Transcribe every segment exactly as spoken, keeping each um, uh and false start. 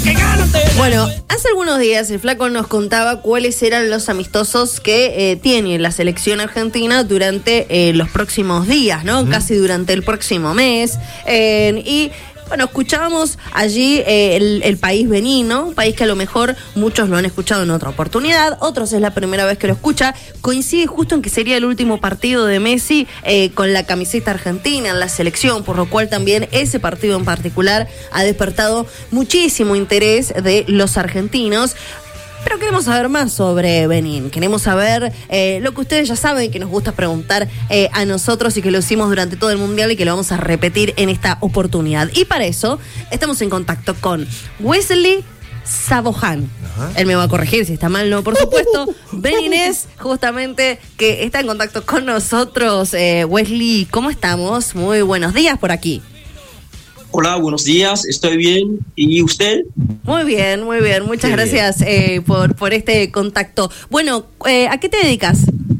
Bueno, hace algunos días el Flaco nos contaba cuáles eran los amistosos que eh, tiene la selección argentina durante eh, los próximos días, ¿no? Uh-huh. Casi durante el próximo mes. Eh, y bueno, escuchábamos allí eh, el, el país Benín, ¿no? Un país que a lo mejor muchos lo han escuchado en otra oportunidad, otros es la primera vez que lo escucha. Coincide justo en que sería el último partido de Messi eh, con la camiseta argentina en la selección, por lo cual también ese partido en particular ha despertado muchísimo interés de los argentinos. Pero queremos saber más sobre Benín, queremos saber eh, lo que ustedes ya saben, que nos gusta preguntar eh, a nosotros y que lo hicimos durante todo el Mundial y que lo vamos a repetir en esta oportunidad. Y para eso estamos en contacto con Wesley Sabohan. Ajá. Él me va a corregir si está mal, no, por supuesto. Beninés, justamente, que está en contacto con nosotros. Eh, Wesley, ¿cómo estamos? Muy buenos días por aquí. Hola, buenos días, estoy bien. ¿Y usted? Muy bien, muy bien. Muchas qué gracias eh, por, por este contacto. Bueno, eh, ¿a qué te dedicas?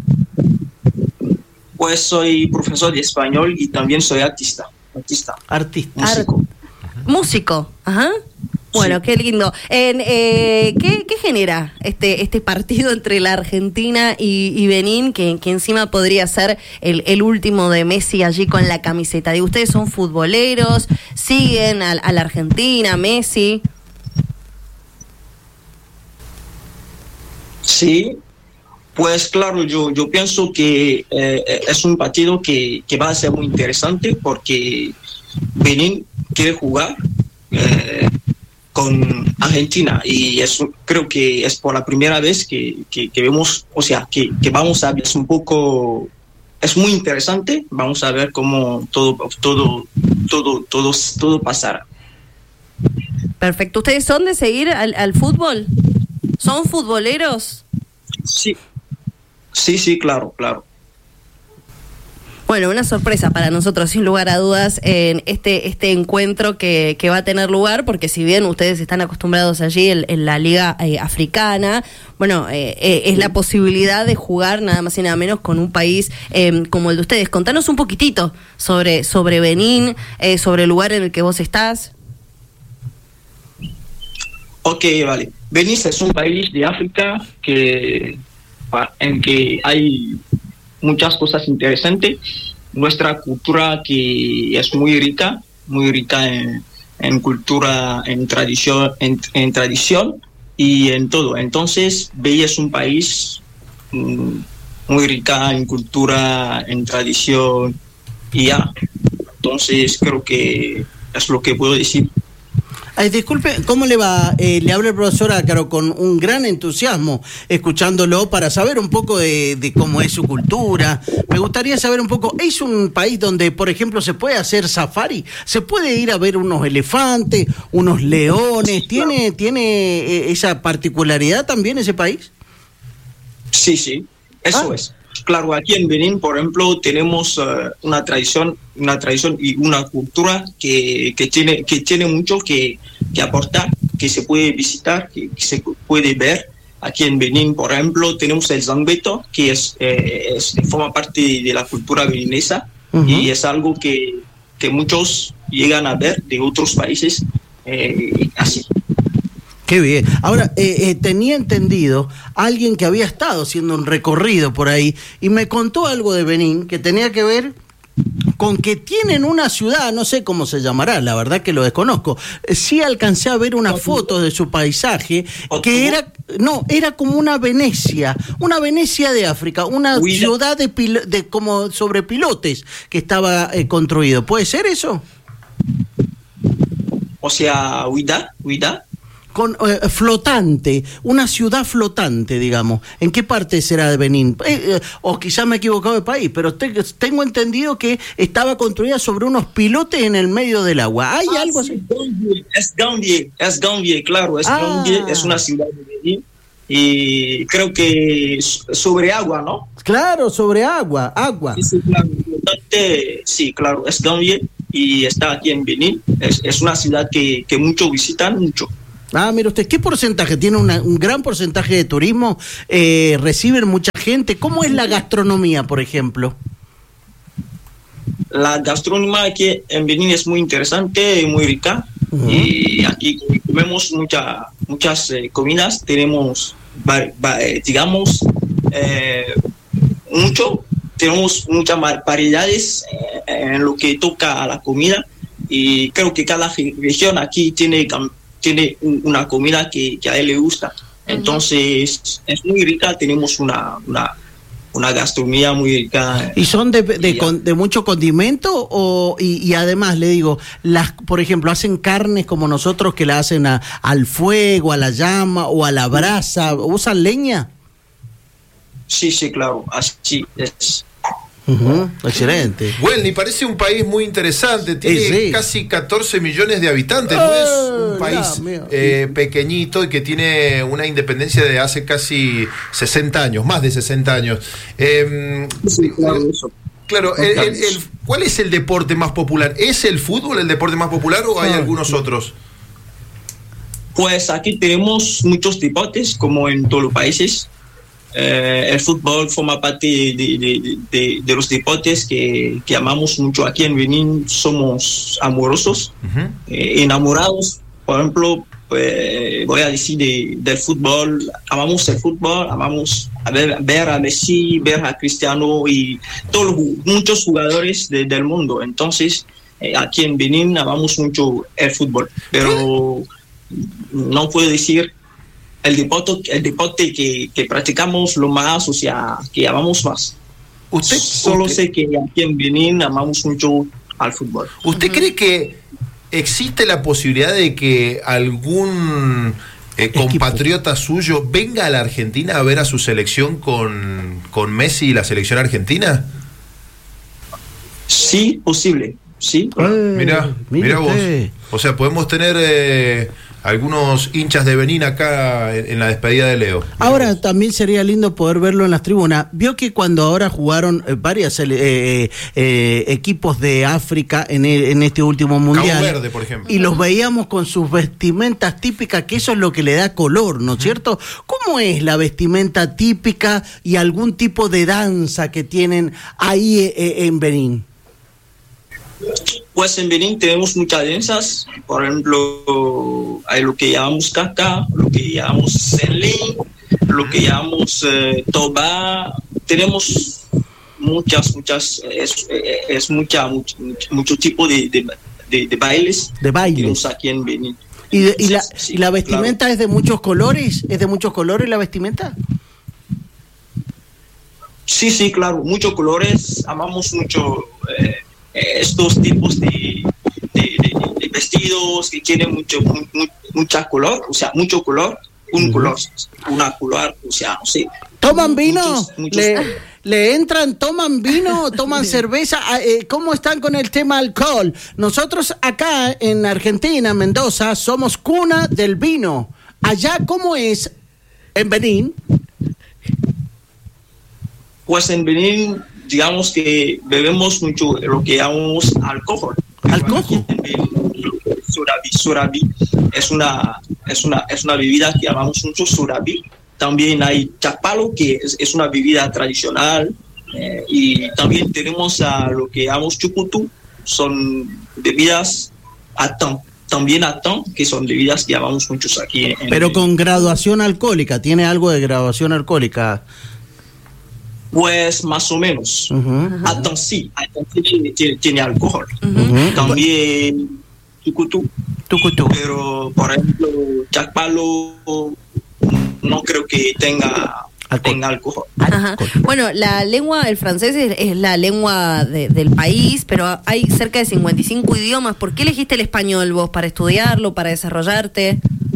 Pues soy profesor de español y también soy artista. Artista. Artista. Músico. Art- músico, ajá. Bueno, sí. Qué lindo. En, eh, ¿qué, ¿Qué genera este este partido entre la Argentina y, y Benín, que, que encima podría ser el, el último de Messi allí con la camiseta? Digo, ustedes son futboleros, siguen a, a la Argentina, Messi. Sí, pues claro, yo, yo pienso que eh, es un partido que, que va a ser muy interesante porque Benín quiere jugar eh, con Argentina y eso creo que es por la primera vez que, que, que vemos, o sea, que, que vamos a ver, es un poco, es muy interesante, vamos a ver cómo todo, todo, todo, todo, todo pasará. Perfecto. ¿Ustedes son de seguir al, al fútbol? ¿Son futboleros? Sí, sí, sí, claro, claro. Bueno, una sorpresa para nosotros, sin lugar a dudas, en este este encuentro que, que va a tener lugar, porque si bien ustedes están acostumbrados allí en, en la Liga eh, Africana, bueno, eh, eh, es la posibilidad de jugar nada más y nada menos con un país eh, como el de ustedes. Contanos un poquitito sobre, sobre Benín, eh, sobre el lugar en el que vos estás. Ok, vale. Benín es un país de África que, en que hay muchas cosas interesantes. Nuestra cultura que es muy rica, muy rica en, en cultura, en tradición, en, en tradición y en todo. Entonces, Benín es un país mm, muy rica en cultura, en tradición y ya. Entonces, creo que es lo que puedo decir. Ay, disculpe, ¿cómo le va? Eh, le habla el profesor Ácaro con un gran entusiasmo, escuchándolo para saber un poco de, de cómo es su cultura. Me gustaría saber un poco, ¿es un país donde, por ejemplo, se puede hacer safari? ¿Se puede ir a ver unos elefantes, unos leones? ¿Tiene, tiene eh, esa particularidad también ese país? Sí, sí, eso ah. es. Claro, aquí en Benín, por ejemplo, tenemos uh, una tradición, una tradición y una cultura que, que tiene que tiene mucho que, que aportar, que se puede visitar, que, que se puede ver. Aquí en Benín, por ejemplo, tenemos el zambeto, que es, eh, es forma parte de la cultura beninesa uh-huh. y es algo que, que muchos llegan a ver de otros países eh, así. Qué bien. Ahora, eh, eh, tenía entendido alguien que había estado haciendo un recorrido por ahí y me contó algo de Benín que tenía que ver con que tienen una ciudad, no sé cómo se llamará, la verdad que lo desconozco. Sí alcancé a ver unas fotos de su paisaje que era, no, era como una Venecia, una Venecia de África, una Uy, ciudad de, pil- de como sobre pilotes que estaba eh, construido. ¿Puede ser eso? O sea, Huida, Huida. Con eh, flotante, una ciudad flotante, digamos. ¿En qué parte será de Benín? Eh, eh, o quizás me he equivocado de país, pero te, tengo entendido que estaba construida sobre unos pilotes en el medio del agua. ¿Hay ah, algo sí, así? Es Gambier, es Gambier, claro, es ah. Gambier, es una ciudad de Benín. Y creo que sobre agua, ¿no? Claro, sobre agua, agua. Sí, sí, claro, flotante, sí, claro, es Gambier y está aquí en Benín. Es, es una ciudad que, que muchos visitan, mucho. Ah, mira usted, ¿qué porcentaje? ¿Tiene una, un gran porcentaje de turismo? Eh, ¿Reciben mucha gente? ¿Cómo es la gastronomía, por ejemplo? La gastronomía aquí en Benín es muy interesante y muy rica. Uh-huh. Y aquí comemos mucha, muchas eh, comidas, tenemos, va, va, eh, digamos, eh, mucho, tenemos muchas variedades eh, en lo que toca a la comida, y creo que cada región aquí tiene, tiene una comida que, que a él le gusta. Entonces, es muy rica, tenemos una, una, una gastronomía muy rica. ¿Y son de, de, con, de mucho condimento? O, y, y además, le digo, las, por ejemplo, ¿hacen carnes como nosotros que la hacen a, al fuego, a la llama o a la brasa? ¿Usan leña? Sí, sí, claro, así es. Uh-huh. Excelente. Welny, parece un país muy interesante, tiene sí, sí. casi catorce millones de habitantes, no es un país eh, pequeñito y que tiene una independencia de hace casi sesenta años, más de sesenta años. Eh, sí, claro, eso. Claro, el, el, el, ¿cuál es el deporte más popular? ¿Es el fútbol el deporte más popular o hay ah, algunos otros? Pues aquí tenemos muchos deportes, como en todos los países. Eh, el fútbol forma parte de, de, de, de los deportes que, que amamos mucho. Aquí en Benín somos amorosos, uh-huh. eh, enamorados. Por ejemplo, pues, voy a decir de, del fútbol. Amamos el fútbol, amamos a ver, ver a Messi, ver a Cristiano y todos muchos jugadores de, del mundo. Entonces, eh, aquí en Benín amamos mucho el fútbol, pero no puedo decir el deporte, el deporte que, que practicamos lo más, o sea, que amamos más. Usted solo usted, sé que aquí en Benín amamos mucho al fútbol. ¿Usted uh-huh. cree que existe la posibilidad de que algún eh, compatriota suyo venga a la Argentina a ver a su selección con, con Messi y la selección argentina? Sí, posible, sí. Eh, mira, mira vos. O sea, podemos tener eh, algunos hinchas de Benín acá en, en la despedida de Leo. Ahora también sería lindo poder verlo en las tribunas. Vio que cuando ahora jugaron eh, varios eh, eh, equipos de África en, el, en este último mundial. Cabo Verde, por ejemplo. Y los veíamos con sus vestimentas típicas, que eso es lo que le da color, ¿no es uh-huh. cierto? ¿Cómo es la vestimenta típica y algún tipo de danza que tienen ahí eh, en Benín? Pues en Benín tenemos muchas danzas, por ejemplo, hay lo que llamamos caca, lo que llamamos senlin, lo que llamamos eh, toba, tenemos muchas, muchas, es, es mucha, mucho, mucho tipo de, de, de, de bailes de bailes que tenemos aquí en Benín. ¿Y, de, y, la, sí, ¿y la vestimenta claro. es de muchos colores? ¿Es de muchos colores la vestimenta? Sí, sí, claro, muchos colores, amamos mucho eh, estos tipos de, de, de, de vestidos que tienen mucho, mu, mucha color, o sea, mucho color, un uh-huh. color, una color, o sea, no sé. ¿Toman vino? Muchos, muchos... ¿Le, ¿Le entran, toman vino, toman cerveza? ¿Cómo están con el tema alcohol? Nosotros acá en Argentina, Mendoza, somos cuna del vino. Allá, ¿cómo es en Benín? Pues en Benín, digamos que bebemos mucho lo que llamamos alcohol. ¿Alcohol? Surabi, surabi es una, es una, es una bebida que llamamos mucho surabi. También hay chapalo, que es, es una bebida tradicional. Eh, y también tenemos a lo que llamamos chucutú, son bebidas atán. También atán, que son bebidas que llamamos muchos aquí. En Pero el, con graduación alcohólica, ¿tiene algo de graduación alcohólica? Pues más o menos. Uh-huh. Atán sí, atán tiene, tiene, tiene alcohol. Uh-huh. También tucutú. Tucutú. Pero, por ejemplo, chapalo no creo que tenga alcohol. Tenga alcohol. Ajá. Bueno, la lengua, el francés es, es la lengua de, del país, pero hay cerca de cincuenta y cinco idiomas. ¿Por qué elegiste el español vos? ¿Para estudiarlo, para desarrollarte?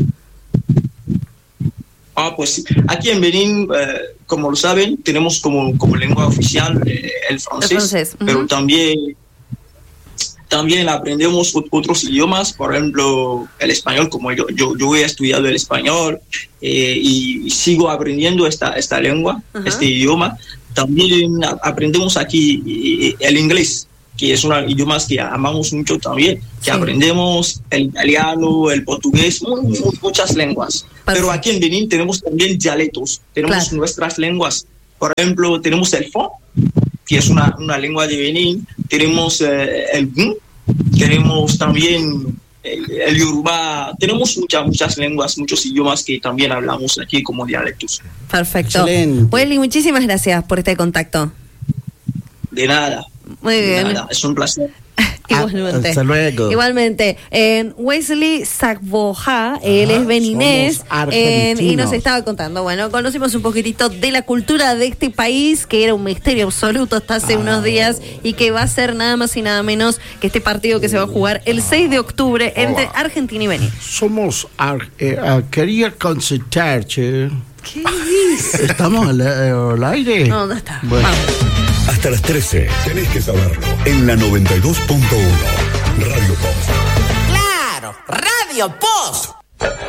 Ah, pues aquí en Benín, eh, como lo saben, tenemos como, como lengua oficial eh, el francés, el francés. Uh-huh. Pero también, también aprendemos otros idiomas, por ejemplo, el español, como yo, yo, yo he estudiado el español eh, y sigo aprendiendo esta, esta lengua, uh-huh. este idioma. También aprendemos aquí el inglés, que es un idioma que amamos mucho también, que sí. aprendemos el italiano, el portugués, muy, muy, muchas lenguas. Pero aquí en Benín tenemos también dialectos, tenemos claro. nuestras lenguas. Por ejemplo, tenemos el fon, que es una, una lengua de Benín, tenemos eh, el gun, tenemos también el el Yoruba. Tenemos muchas, muchas lenguas, muchos idiomas que también hablamos aquí como dialectos. Perfecto. Excelente. Wesley, muchísimas gracias por este contacto. De nada. Muy de bien. Nada, es un placer. Igualmente. Hasta luego. Igualmente. Eh, Wesley Sagboja, él es beninés somos eh, y argentinos. nos estaba contando, bueno, conocimos un poquitito de la cultura de este país, que era un misterio absoluto hasta hace Ah. unos días, y que va a ser nada más y nada menos que este partido que se va a jugar el seis de octubre entre Argentina y Benín. Somos. ar- eh, ah, quería consultar, che. ¿Qué dice? ¿Estamos al, eh, al aire? No, ¿dónde está? Bueno. Vamos. Hasta las trece, tenés que saberlo. En la noventa y dos punto uno, Radio Post. ¡Claro! ¡Radio Post!